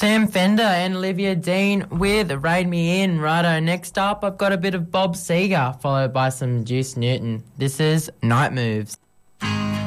Sam Fender and Olivia Dean with Raid Me In. Righto, next up I've got a bit of Bob Seger followed by some Juice Newton. This is Night Moves.